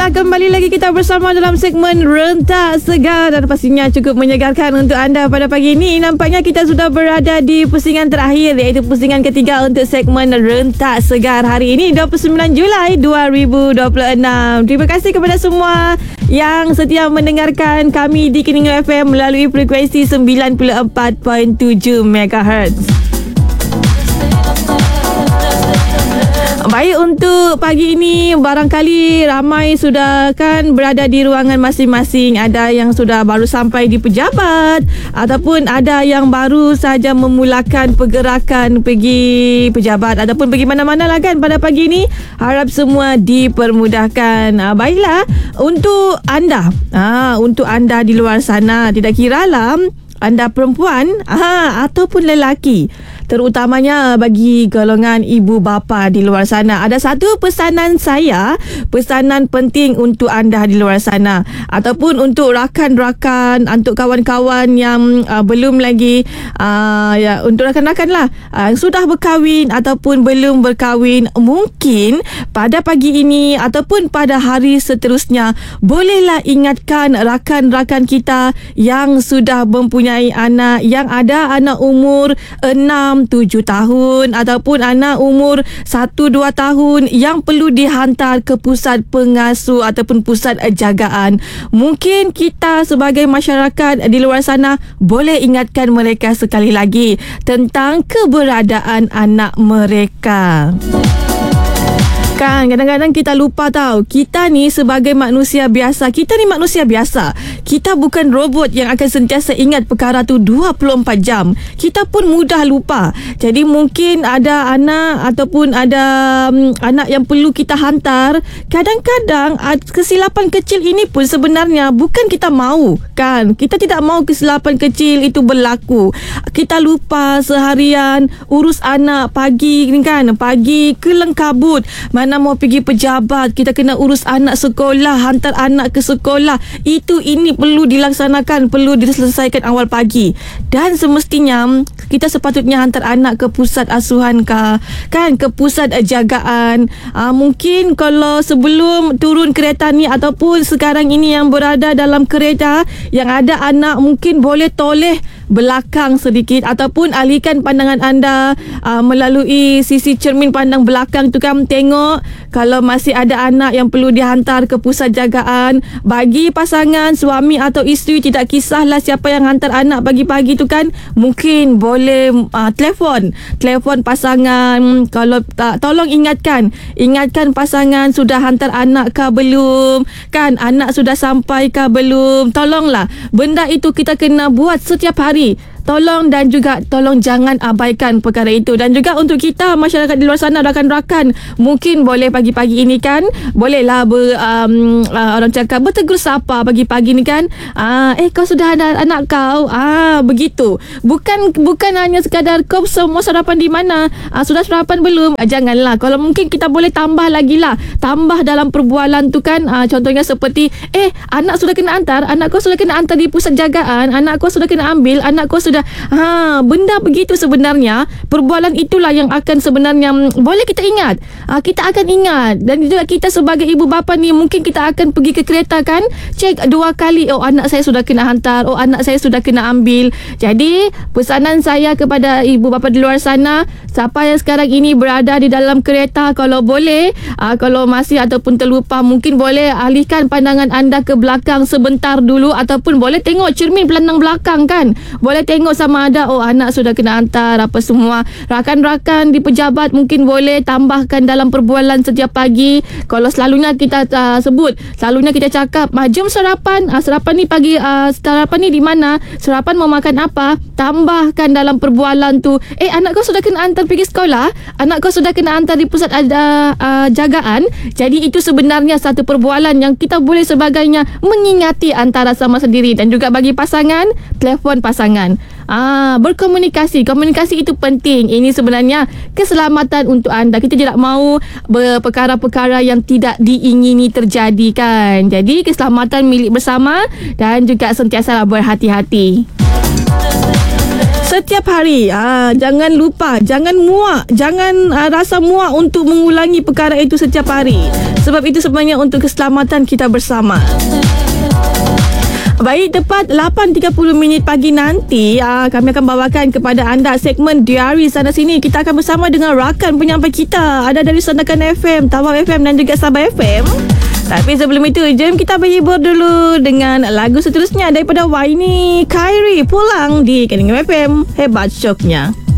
Baiklah, kembali lagi kita bersama dalam segmen Rentak Segar dan pastinya cukup menyegarkan untuk anda pada pagi ini. Nampaknya kita sudah berada di pusingan terakhir, iaitu pusingan ketiga untuk segmen Rentak Segar hari ini 29 Julai 2026. Terima kasih kepada semua yang setia mendengarkan kami di Keningau FM melalui frekuensi 94.7 MHz. Baik, untuk pagi ini barangkali ramai sudah kan berada di ruangan masing-masing. Ada yang sudah baru sampai di pejabat ataupun ada yang baru saja memulakan pergerakan pergi pejabat ataupun pergi mana-mana lah kan pada pagi ini. Harap semua dipermudahkan. Baiklah, untuk anda di luar sana, tidak kiralah anda perempuan ataupun lelaki, terutamanya bagi golongan ibu bapa di luar sana, ada satu pesanan penting untuk anda di luar sana ataupun untuk rakan-rakan, untuk kawan-kawan yang belum lagi untuk rakan-rakan lah sudah berkahwin ataupun belum berkahwin. Mungkin pada pagi ini ataupun pada hari seterusnya, bolehlah ingatkan rakan-rakan kita yang sudah mempunyai anak, yang ada anak umur 6-7 tahun ataupun anak umur 1-2 tahun yang perlu dihantar ke pusat pengasuh ataupun pusat jagaan. Mungkin kita sebagai masyarakat di luar sana boleh ingatkan mereka sekali lagi tentang keberadaan anak mereka. Kan kadang-kadang kita lupa tahu, kita ni sebagai manusia biasa, kita bukan robot yang akan sentiasa ingat perkara tu 24 jam. Kita pun mudah lupa. Jadi mungkin ada anak ataupun ada anak yang perlu kita hantar. Kadang-kadang kesilapan kecil ini pun sebenarnya bukan kita mahu, kan? Kita tidak mahu kesilapan kecil itu berlaku. Kita lupa seharian urus anak, pagi ni kan, pagi kelang kabut, mana mau pergi pejabat, kita kena urus anak sekolah, hantar anak ke sekolah. Ini perlu dilaksanakan, perlu diselesaikan awal pagi. Dan semestinya kita sepatutnya hantar anak ke pusat asuhan kan, ke pusat jagaan. Mungkin kalau sebelum turun kereta ni ataupun sekarang ini yang berada dalam kereta yang ada anak, mungkin boleh toleh belakang sedikit ataupun alihkan pandangan anda melalui sisi cermin pandang belakang tu kan, tengok kalau masih ada anak yang perlu dihantar ke pusat jagaan. Bagi pasangan suami atau isteri, tidak kisahlah siapa yang hantar anak pagi-pagi tu kan, mungkin boleh telefon pasangan. Kalau tak, tolong ingatkan pasangan sudah hantar anak ke belum, kan, anak sudah sampai ke belum. Tolonglah, benda itu kita kena buat setiap hari. Tolong jangan abaikan perkara itu. Dan juga untuk kita masyarakat di luar sana, rakan-rakan, mungkin boleh pagi-pagi ini kan, bolehlah orang cakap bertegur sapa pagi-pagi ni kan, kau sudah ada anak kau, begitu. Bukan hanya sekadar kau semua sarapan di mana, sudah sarapan belum. Janganlah. Kalau mungkin kita boleh tambah lagi lah, tambah dalam perbualan tu kan. Contohnya seperti anak sudah kena hantar, anak kau sudah kena hantar di pusat jagaan, anak kau sudah kena ambil, anak kau sudah benda begitu. Sebenarnya perbualan itulah yang akan sebenarnya boleh kita ingat. Kita akan ingat. Dan juga kita sebagai ibu bapa ni, mungkin kita akan pergi ke kereta kan, cek 2 kali, anak saya sudah kena hantar, anak saya sudah kena ambil. Jadi pesanan saya kepada ibu bapa di luar sana, siapa yang sekarang ini berada di dalam kereta, kalau boleh, kalau masih ataupun terlupa, mungkin boleh alihkan pandangan anda ke belakang sebentar dulu, ataupun boleh tengok cermin pandang belakang kan, boleh tengok sama ada anak sudah kena hantar apa semua. Rakan-rakan di pejabat mungkin boleh tambahkan dalam perbualan setiap pagi. Kalau selalunya kita selalunya kita cakap, jom sarapan, sarapan ni pagi, sarapan ni di mana, sarapan mau makan apa, tambahkan dalam perbualan tu, anak kau sudah kena hantar pergi sekolah, anak kau sudah kena hantar di pusat jagaan. Jadi itu sebenarnya satu perbualan yang kita boleh sebagainya mengingati antara sama sendiri. Dan juga bagi pasangan, telefon pasangan. Berkomunikasi itu penting. Ini sebenarnya keselamatan untuk anda. Kita tidak mahu perkara-perkara yang tidak diingini terjadi kan. Jadi keselamatan milik bersama dan juga sentiasa berhati-hati. setiap hari. Jangan lupa, jangan muak, jangan rasa muak untuk mengulangi perkara itu setiap hari. Sebab itu sebenarnya untuk keselamatan kita bersama. Baik, tepat 8.30 pagi nanti kami akan bawakan kepada anda segmen Diari Sana Sini. Kita akan bersama dengan rakan penyampai kita. Ada dari Sandakan FM, Tawau FM dan juga Sabah FM. Tapi sebelum itu, jom kita berhibur dulu dengan lagu seterusnya daripada Waini Khairi, Pulang di Keningam FM. Hebat syoknya.